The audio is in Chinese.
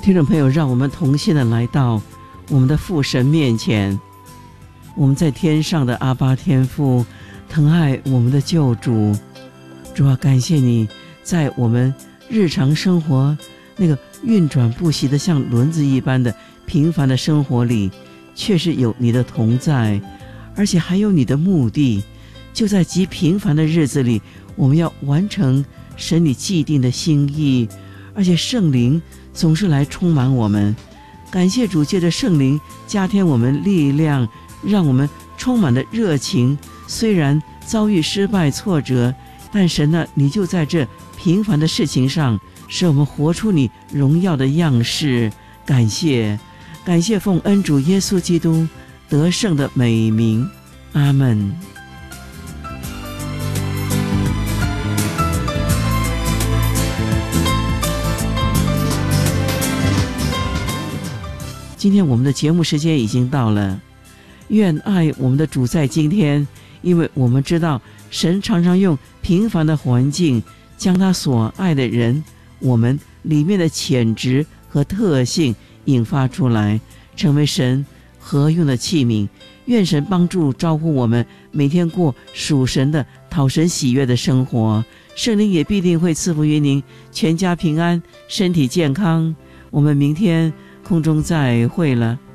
听众朋友，让我们同心的来到我们的父神面前。我们在天上的阿爸天父，疼爱我们的救主。主啊，感谢你在我们日常生活那个运转不息的像轮子一般的平凡的生活里，确实有你的同在，而且还有你的目的。就在极平凡的日子里，我们要完成神你既定的心意，而且圣灵总是来充满我们。感谢主，借着圣灵加添我们力量，让我们充满了热情。虽然遭遇失败挫折，但神呢，你就在这平凡的事情上使我们活出你荣耀的样式。感谢奉恩主耶稣基督得胜的美名，阿们。今天我们的节目时间已经到了，愿爱我们的主在今天，因为我们知道神常常用平凡的环境将他所爱的人我们里面的潜质和特性引发出来，成为神合用的器皿。愿神帮助招呼我们每天过属神的讨神喜悦的生活，圣灵也必定会赐福于您，全家平安，身体健康。我们明天空中再会了。